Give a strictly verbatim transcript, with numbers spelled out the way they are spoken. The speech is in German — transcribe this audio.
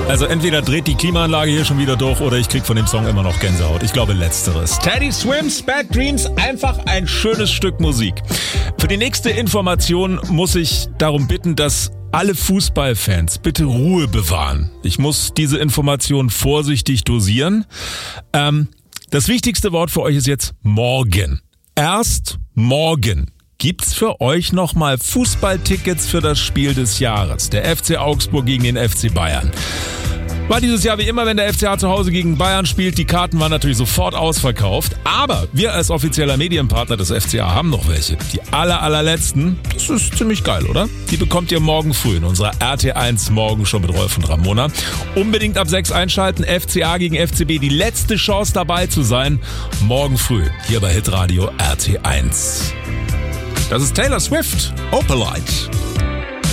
Also entweder dreht die Klimaanlage hier schon wieder durch oder ich krieg von dem Song immer noch Gänsehaut. Ich glaube letzteres. Teddy Swims, Bad Dreams, einfach ein schönes Stück Musik. Für die nächste Information muss ich darum bitten, dass alle Fußballfans bitte Ruhe bewahren. Ich muss diese Information vorsichtig dosieren. Ähm, das wichtigste Wort für euch ist jetzt morgen. Erst morgen gibt's für euch nochmal Fußballtickets für das Spiel des Jahres. Der F C Augsburg gegen den F C Bayern. War dieses Jahr wie immer, wenn der F C A zu Hause gegen Bayern spielt. Die Karten waren natürlich sofort ausverkauft. Aber wir als offizieller Medienpartner des F C A haben noch welche. Die aller, allerletzten, das ist ziemlich geil, oder? Die bekommt ihr morgen früh in unserer R T eins Morgen schon mit Rolf und Ramona. Unbedingt ab sechs einschalten. F C A gegen F C B. Die letzte Chance dabei zu sein. Morgen früh hier bei Hitradio R T eins. Das ist Taylor Swift, Opalite.